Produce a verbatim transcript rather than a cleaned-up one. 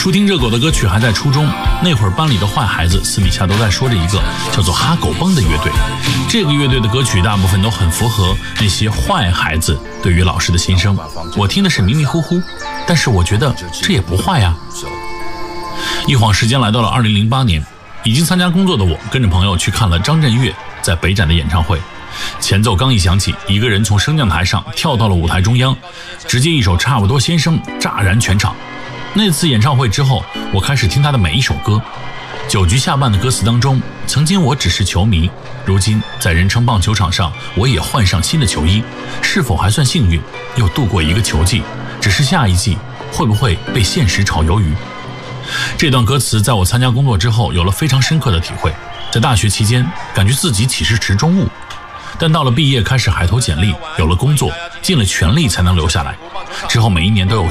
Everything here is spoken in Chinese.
初听热狗的歌曲还在初中，那会儿班里的坏孩子私底下都在说着一个叫做哈狗帮的乐队。这个乐队的歌曲大部分都很符合那些坏孩子对于老师的心声。我听的是迷迷糊糊，但是我觉得这也不坏呀。一晃时间来到了二零零八年，已经参加工作的我跟着朋友去看了张震岳在北展的演唱会。前奏刚一响起，一个人从升降台上跳到了舞台中央，直接一首《差不多先生》炸燃全场。那次演唱会之后，我开始听他的每一首歌。九局下半的歌词当中，曾经我只是球迷，如今在人称棒球场上，我也换上新的球衣，是否还算幸运，又度过一个球季？只是下一季会不会被现实炒鱿鱼？这段歌词在我参加工作之后有了非常深刻的体会。在大学期间，感觉自己岂是池中物，但到了毕业开始海投简历，有了工作，尽了全力才能留下来。之后每一年都有